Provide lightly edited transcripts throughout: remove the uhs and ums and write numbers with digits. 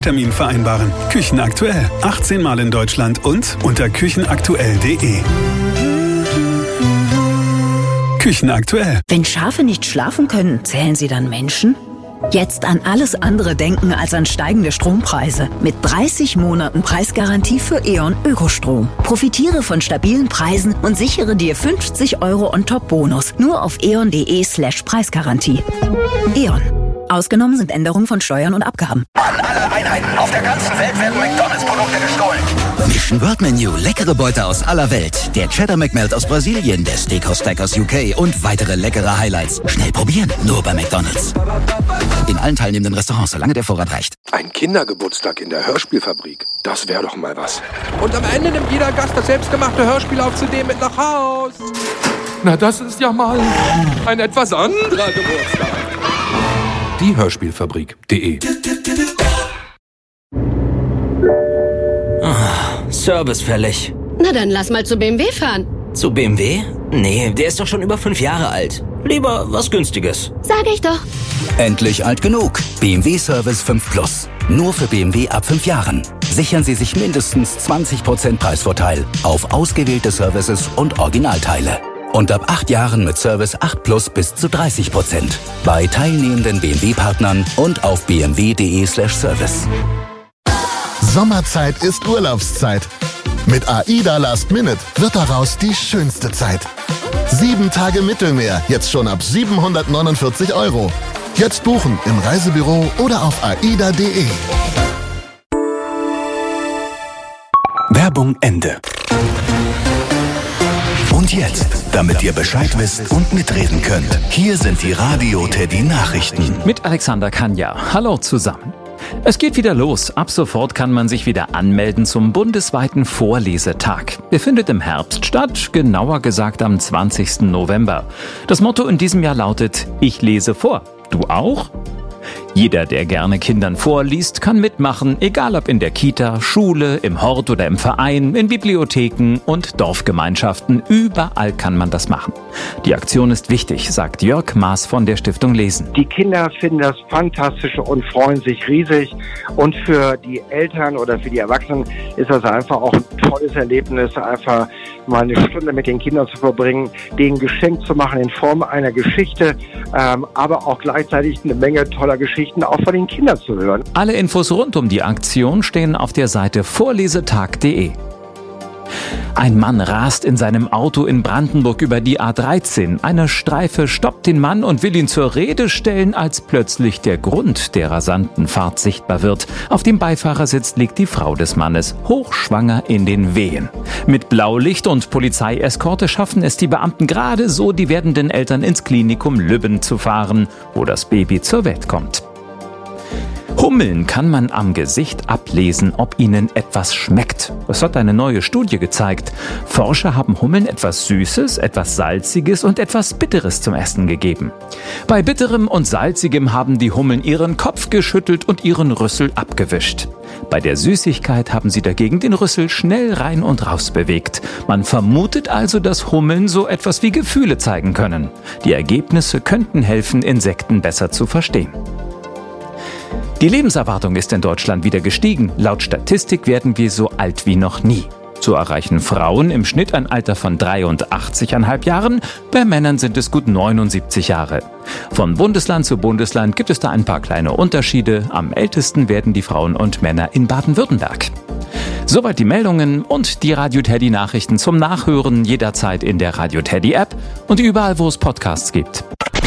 Termin vereinbaren. Küchenaktuell. 18 Mal in Deutschland und unter küchenaktuell.de. Küchenaktuell. Wenn Schafe nicht schlafen können, zählen sie dann Menschen? Jetzt an alles andere denken als an steigende Strompreise. Mit 30 Monaten Preisgarantie für E.ON Ökostrom. Profitiere von stabilen Preisen und sichere dir 50 € on-top-Bonus. Nur auf eon.de/Preisgarantie. E.ON. Ausgenommen sind Änderungen von Steuern und Abgaben. An alle Einheiten auf der ganzen Welt werden McDonalds-Produkte gestohlen. Mission World Menu, leckere Beute aus aller Welt. Der Cheddar McMelt aus Brasilien, der Steakhouse Stack aus UK und weitere leckere Highlights. Schnell probieren, nur bei McDonalds. In allen teilnehmenden Restaurants, solange der Vorrat reicht. Ein Kindergeburtstag in der Hörspielfabrik, das wäre doch mal was. Und am Ende nimmt jeder Gast das selbstgemachte Hörspiel auf CD mit nach Haus. Na, das ist ja mal ein etwas anderer Geburtstag. Die Hörspielfabrik.de. Service fällig. Na dann lass mal zu BMW fahren. Zu BMW? Nee, der ist doch schon über 5 Jahre alt. Lieber was Günstiges. Sag ich doch. Endlich alt genug. BMW Service 5 Plus. Nur für BMW ab 5 Jahren. Sichern Sie sich mindestens 20% Preisvorteil auf ausgewählte Services und Originalteile. Und ab 8 Jahren mit Service 8 Plus bis zu 30%. Bei teilnehmenden BMW-Partnern und auf bmw.de/service. Sommerzeit ist Urlaubszeit. Mit AIDA Last Minute wird daraus die schönste Zeit. 7 Tage Mittelmeer, jetzt schon ab 749 €. Jetzt buchen im Reisebüro oder auf aida.de. Werbung Ende. Und jetzt, damit ihr Bescheid wisst und mitreden könnt, hier sind die Radio Teddy Nachrichten. Mit Alexander Kanja. Hallo zusammen. Es geht wieder los. Ab sofort kann man sich wieder anmelden zum bundesweiten Vorlesetag. Er findet im Herbst statt, genauer gesagt am 20. November. Das Motto in diesem Jahr lautet: Ich lese vor. Du auch? Jeder, der gerne Kindern vorliest, kann mitmachen, egal ob in der Kita, Schule, im Hort oder im Verein, in Bibliotheken und Dorfgemeinschaften. Überall kann man das machen. Die Aktion ist wichtig, sagt Jörg Maas von der Stiftung Lesen. Die Kinder finden das fantastisch und freuen sich riesig. Und für die Eltern oder für die Erwachsenen ist das einfach auch ein tolles Erlebnis, einfach mal eine Stunde mit den Kindern zu verbringen, denen Geschenk zu machen in Form einer Geschichte, aber auch gleichzeitig eine Menge toller Geschichten auch von den Kindern zu hören. Alle Infos rund um die Aktion stehen auf der Seite vorlesetag.de. Ein Mann rast in seinem Auto in Brandenburg über die A13. Eine Streife stoppt den Mann und will ihn zur Rede stellen, als plötzlich der Grund der rasanten Fahrt sichtbar wird. Auf dem Beifahrersitz liegt die Frau des Mannes, hochschwanger in den Wehen. Mit Blaulicht und Polizeieskorte schaffen es die Beamten gerade so, die werdenden Eltern ins Klinikum Lübben zu fahren, wo das Baby zur Welt kommt. Hummeln kann man am Gesicht ablesen, ob ihnen etwas schmeckt. Das hat eine neue Studie gezeigt. Forscher haben Hummeln etwas Süßes, etwas Salziges und etwas Bitteres zum Essen gegeben. Bei Bitterem und Salzigem haben die Hummeln ihren Kopf geschüttelt und ihren Rüssel abgewischt. Bei der Süßigkeit haben sie dagegen den Rüssel schnell rein und raus bewegt. Man vermutet also, dass Hummeln so etwas wie Gefühle zeigen können. Die Ergebnisse könnten helfen, Insekten besser zu verstehen. Die Lebenserwartung ist in Deutschland wieder gestiegen. Laut Statistik werden wir so alt wie noch nie. So erreichen Frauen im Schnitt ein Alter von 83,5 Jahren. Bei Männern sind es gut 79 Jahre. Von Bundesland zu Bundesland gibt es da ein paar kleine Unterschiede. Am ältesten werden die Frauen und Männer in Baden-Württemberg. Soweit die Meldungen und die Radio Teddy Nachrichten zum Nachhören jederzeit in der Radio Teddy App und überall, wo es Podcasts gibt.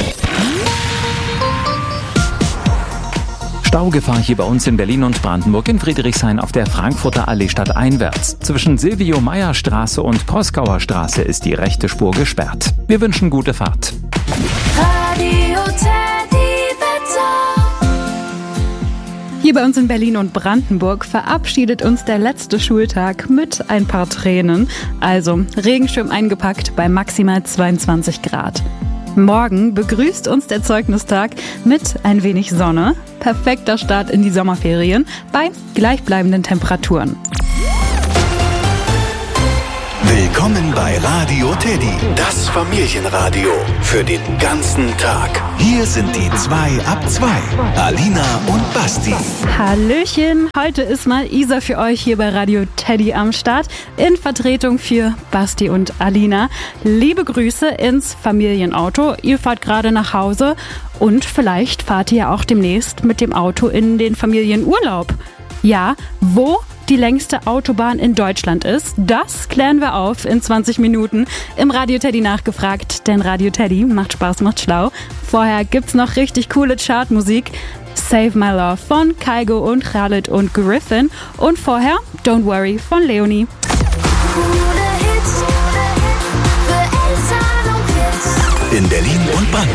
Staugefahr hier bei uns in Berlin und Brandenburg in Friedrichshain auf der Frankfurter Allee stadteinwärts. Zwischen Silvio-Meyer-Straße und Proskauer Straße ist die rechte Spur gesperrt. Wir wünschen gute Fahrt. Radio Teddy Wetter. Hier bei uns in Berlin und Brandenburg verabschiedet uns der letzte Schultag mit ein paar Tränen. Also Regenschirm eingepackt bei maximal 22 Grad. Morgen begrüßt uns der Zeugnistag mit ein wenig Sonne. Perfekter Start in die Sommerferien bei gleichbleibenden Temperaturen. Willkommen Willkommen bei Radio Teddy, das Familienradio für den ganzen Tag. Hier sind die 2 ab 2, Alina und Basti. Hallöchen, heute ist mal Isa für euch hier bei Radio Teddy am Start in Vertretung für Basti und Alina. Liebe Grüße ins Familienauto. Ihr fahrt gerade nach Hause und vielleicht fahrt ihr auch demnächst mit dem Auto in den Familienurlaub. Ja, wo die längste Autobahn in Deutschland ist, das klären wir auf in 20 Minuten im Radio Teddy nachgefragt, denn Radio Teddy macht Spaß, macht schlau. Vorher gibt's noch richtig coole Chartmusik. Save My Love von Kygo und Khalid und Griffin und vorher Don't Worry von Leonie. In Berlin und Brandenburg.